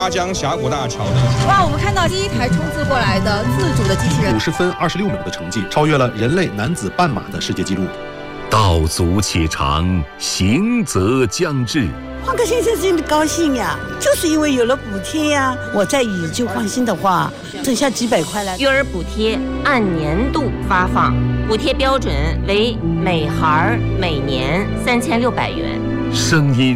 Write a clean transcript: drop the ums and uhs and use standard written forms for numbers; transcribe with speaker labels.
Speaker 1: 花江峡谷大桥的。
Speaker 2: 哇，我们看到第一台冲刺过来的自主的机器人
Speaker 3: ，50分26秒的成绩，超越了人类男子半马的世界纪录。
Speaker 4: 道阻且长，行则将至。
Speaker 5: 换个先生真的高兴呀，就是因为有了补贴呀。我再以旧换新的话，剩下几百块了。
Speaker 6: 育儿补贴按年度发放，补贴标准为每孩每年3600元。
Speaker 4: 声音